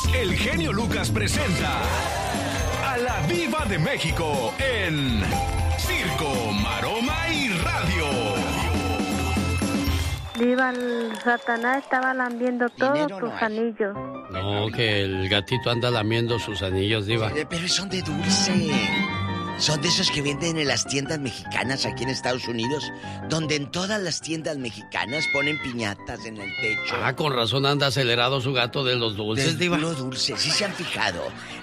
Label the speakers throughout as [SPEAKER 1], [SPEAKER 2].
[SPEAKER 1] el genio Lucas presenta a la Diva de México en Circo, Maroma y Radio.
[SPEAKER 2] Diva, el Satanás estaba lambiendo todos tus anillos.
[SPEAKER 3] No, que el gatito anda lamiendo sus anillos, Diva.
[SPEAKER 4] Pero son de dulce. Son de esos que venden en las tiendas mexicanas aquí en Estados Unidos, donde en todas las tiendas mexicanas ponen piñatas en el techo.
[SPEAKER 3] Ah, con razón anda acelerado su gato de los dulces, Diva.
[SPEAKER 4] De los dulces, sí se han fijado.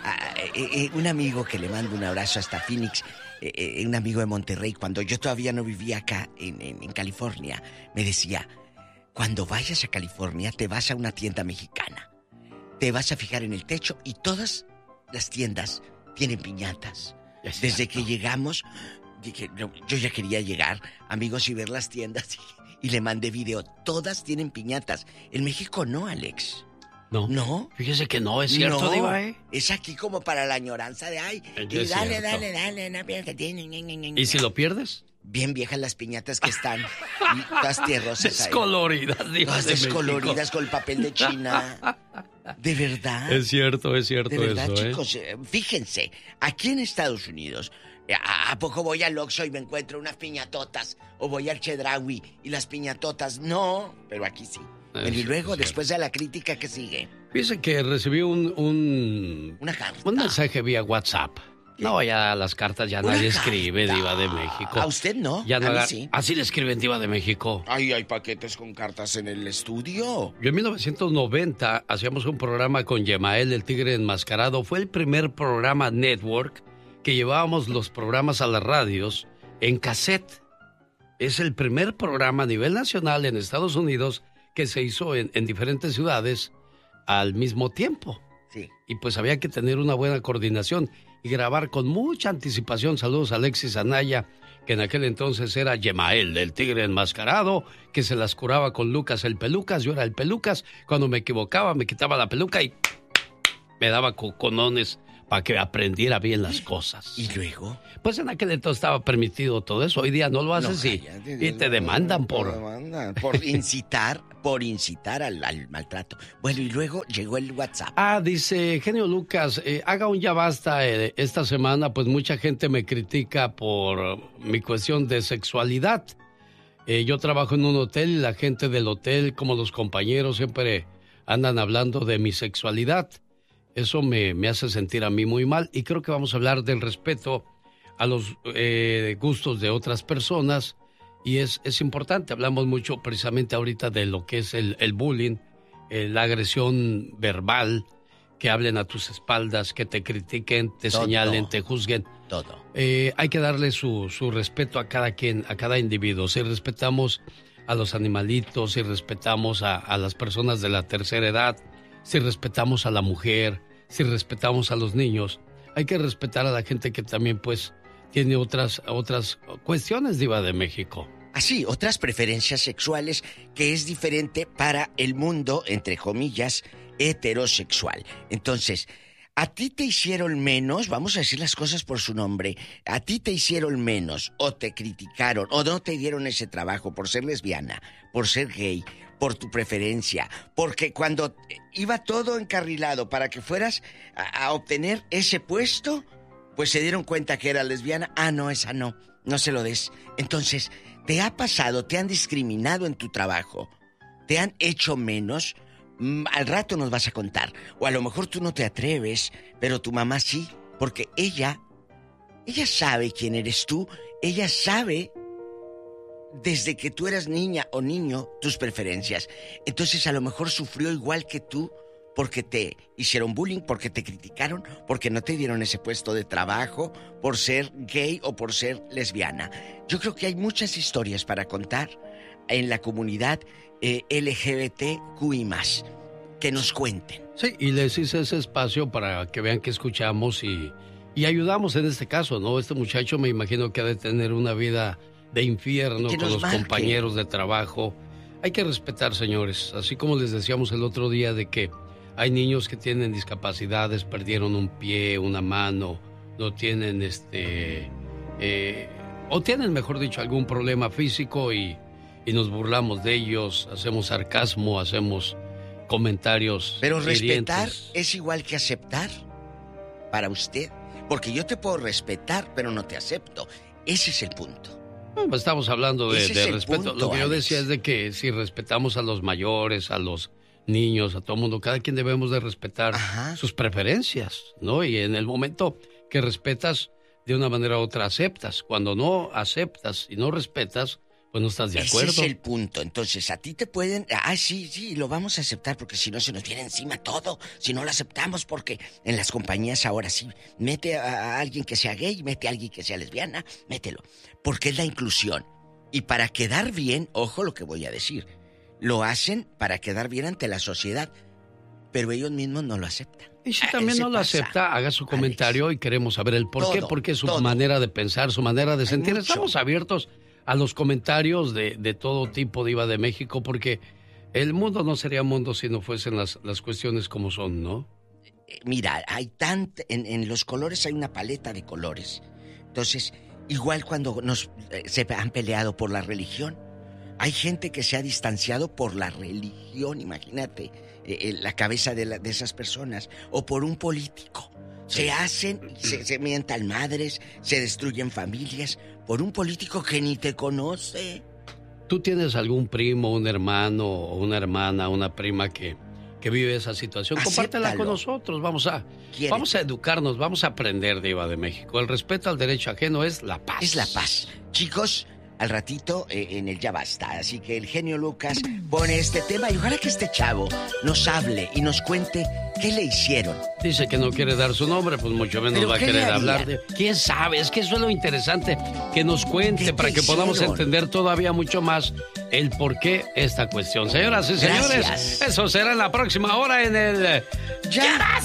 [SPEAKER 4] Un amigo que le mando un abrazo hasta Phoenix, un amigo de Monterrey, cuando yo todavía no vivía acá en California, me decía, cuando vayas a California te vas a una tienda mexicana, te vas a fijar en el techo y todas las tiendas tienen piñatas. Desde que llegamos, dije, yo ya quería llegar, amigos, y ver las tiendas, y le mandé video. Todas tienen piñatas. En México no, Alex.
[SPEAKER 3] No.
[SPEAKER 4] ¿No?
[SPEAKER 3] Fíjese que no, es cierto,
[SPEAKER 4] no,
[SPEAKER 3] Diva, ¿eh?
[SPEAKER 4] Es aquí como para la añoranza de, ay, y dale, no pierdas.
[SPEAKER 3] ¿Y si lo pierdes?
[SPEAKER 4] Bien viejas las piñatas que están, y todas tierrosas.
[SPEAKER 3] Descoloridas, Diva.
[SPEAKER 4] Todas descoloridas con el papel de China. ¿De verdad?
[SPEAKER 3] Es cierto
[SPEAKER 4] De verdad,
[SPEAKER 3] eso,
[SPEAKER 4] chicos, fíjense, aquí en Estados Unidos, ¿a poco voy al Oxxo y me encuentro unas piñatotas? ¿O voy al Chedraui y las piñatotas? No, pero aquí sí. Y luego, después de la crítica, ¿qué sigue?
[SPEAKER 3] Fíjese que recibí
[SPEAKER 4] una carta.
[SPEAKER 3] Un mensaje vía WhatsApp. ¿Qué? No, ya las cartas ya nadie escribe, Diva de México.
[SPEAKER 4] ¿A usted no?
[SPEAKER 3] Ya no
[SPEAKER 4] a mí sí.
[SPEAKER 3] Así le escriben, Diva de México.
[SPEAKER 4] Ay, hay paquetes con cartas en el estudio.
[SPEAKER 3] Yo en 1990 hacíamos un programa con Yemael, el tigre enmascarado. Fue el primer programa network que llevábamos los programas a las radios en cassette. Es el primer programa a nivel nacional en Estados Unidos que se hizo en diferentes ciudades al mismo tiempo.
[SPEAKER 4] Sí.
[SPEAKER 3] Y pues había que tener una buena coordinación y grabar con mucha anticipación. Saludos a Alexis Anaya, que en aquel entonces era Yemael, el tigre enmascarado, que se las curaba con Lucas el Pelucas. Yo era el Pelucas. Cuando me equivocaba, me quitaba la peluca y me daba coconones para que aprendiera bien las cosas.
[SPEAKER 4] ¿Y luego?
[SPEAKER 3] Pues en aquel entonces estaba permitido todo eso. Hoy día no lo haces y te demandan por
[SPEAKER 4] incitar al maltrato. Bueno, y luego llegó el WhatsApp.
[SPEAKER 3] Dice genio Lucas, haga un ya basta esta semana, pues mucha gente me critica por mi cuestión de sexualidad. Yo trabajo en un hotel y la gente del hotel, como los compañeros, siempre andan hablando de mi sexualidad. Eso me hace sentir a mí muy mal, y creo que vamos a hablar del respeto a los gustos de otras personas, y es importante. Hablamos mucho precisamente ahorita de lo que es el bullying, la agresión verbal, que hablen a tus espaldas, que te critiquen, te señalen, te juzguen.
[SPEAKER 4] Todo.
[SPEAKER 3] Hay que darle su respeto a cada quien, a cada individuo. Si respetamos a los animalitos, si respetamos a las personas de la tercera edad, si respetamos a la mujer, si respetamos a los niños, hay que respetar a la gente que también pues tiene otras cuestiones, Diva de México.
[SPEAKER 4] Así, otras preferencias sexuales, que es diferente para el mundo, entre comillas, heterosexual. Entonces, a ti te hicieron menos, vamos a decir las cosas por su nombre, a ti te hicieron menos, o te criticaron, o no te dieron ese trabajo por ser lesbiana, por ser gay, por tu preferencia, porque cuando iba todo encarrilado para que fueras a obtener ese puesto, pues se dieron cuenta que era lesbiana. No, esa no se lo des. Entonces, ¿te ha pasado, te han discriminado en tu trabajo, te han hecho menos? Al rato nos vas a contar, o a lo mejor tú no te atreves, pero tu mamá sí, porque ella sabe quién eres tú, ella sabe desde que tú eras niña o niño tus preferencias. Entonces a lo mejor sufrió igual que tú, porque te hicieron bullying, porque te criticaron, porque no te dieron ese puesto de trabajo, por ser gay o por ser lesbiana. Yo creo que hay muchas historias para contar en la comunidad LGBTQI+, que nos cuenten.
[SPEAKER 3] Sí, y les hice ese espacio para que vean que escuchamos y ayudamos en este caso, ¿no? Este muchacho me imagino que ha de tener una vida de infierno con los compañeros de trabajo. Hay que respetar, señores, así como les decíamos el otro día de que hay niños que tienen discapacidades, perdieron un pie, una mano, no tienen o tienen, mejor dicho, algún problema físico y nos burlamos de ellos, hacemos sarcasmo, hacemos comentarios.
[SPEAKER 4] Pero respetar
[SPEAKER 3] hirientes.
[SPEAKER 4] es igual que aceptar para usted. Porque yo te puedo respetar, pero no te acepto. Ese es el punto.
[SPEAKER 3] Bueno, estamos hablando de respeto.
[SPEAKER 4] Punto,
[SPEAKER 3] lo que yo
[SPEAKER 4] Alex.
[SPEAKER 3] decía es de que si respetamos a los mayores, a los niños, a todo mundo, cada quien debemos de respetar sus preferencias, ¿no? Y en el momento que respetas, de una manera u otra aceptas. Cuando no aceptas y no respetas, pues no estás de acuerdo.
[SPEAKER 4] Ese es el punto. Entonces, a ti te pueden... sí, lo vamos a aceptar porque si no se nos viene encima todo. Si no lo aceptamos porque en las compañías ahora sí, mete a alguien que sea gay, mete a alguien que sea lesbiana, mételo. Porque es la inclusión. Y para quedar bien, ojo lo que voy a decir, lo hacen para quedar bien ante la sociedad, pero ellos mismos no lo aceptan.
[SPEAKER 3] Y si también no lo acepta, haga su comentario, Alex, y queremos saber el por qué, porque es su manera de pensar, su manera de sentir. Estamos abiertos a los comentarios de todo tipo, Diva de México, porque el mundo no sería mundo si no fuesen las cuestiones como son, ¿no?
[SPEAKER 4] Mira, hay en los colores hay una paleta de colores. Entonces, igual cuando se han peleado por la religión, hay gente que se ha distanciado por la religión, imagínate, la cabeza de esas personas, o por un político. Se mientan madres, se destruyen familias por un político que ni te conoce.
[SPEAKER 3] ¿Tú tienes algún primo, un hermano o una hermana, una prima que vive esa situación? Compártela con nosotros, vamos a educarnos, vamos a aprender, Diva de México. El respeto al derecho ajeno es la paz.
[SPEAKER 4] Es la paz. Chicos, al ratito en el Ya Basta. Así que el genio Lucas pone este tema y ojalá que este chavo nos hable y nos cuente qué le hicieron.
[SPEAKER 3] Dice que no quiere dar su nombre, pues mucho menos va a querer hablar de... ¿Quién sabe? Es que eso es lo interesante, que nos cuente para que podamos entender todavía mucho más el por qué esta cuestión. Señoras y señores, eso será en la próxima hora en el... ¡Ya Basta!